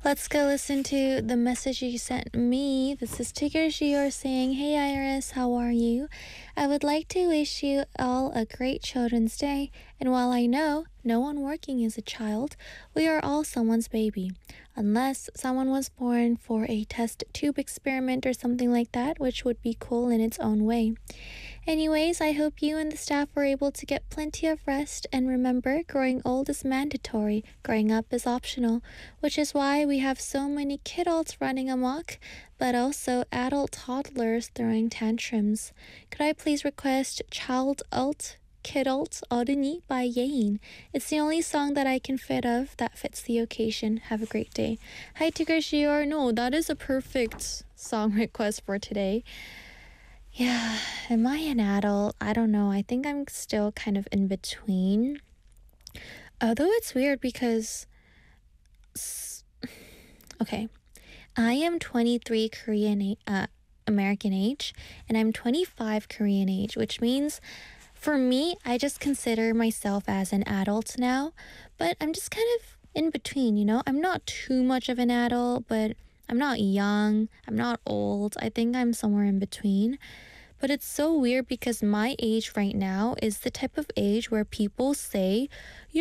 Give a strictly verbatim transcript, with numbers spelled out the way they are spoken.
Let's go listen to the message you sent me. This is Tigger Shior saying, "Hey Iris, how are you? I would like to wish you all a great Children's Day. And while I know no one working is a child, we are all someone's baby. Unless someone was born for a test tube experiment or something like that, which would be cool in its own way. Anyways, I hope you and the staff were able to get plenty of rest, and remember, growing old is mandatory, growing up is optional, which is why we have so many kidults running amok, but also adult toddlers throwing tantrums. Could I please request Child Alt Kidult 어른이 by Yain? It's the only song that I can fit of that fits the occasion. Have a great day." Hi, Tigger Shior. No, that is a perfect song request for today. Yeah, am I an adult? I don't know. I think I'm still kind of in between. Although it's weird because, okay, I am twenty-three Korean uh, American age, and I'm twenty-five Korean age, which means for me, I just consider myself as an adult now, but I'm just kind of in between, you know? I'm not too much of an adult, but I'm not young, I'm not old. I think I'm somewhere in between. But it's so weird because my age right now is the type of age where people say,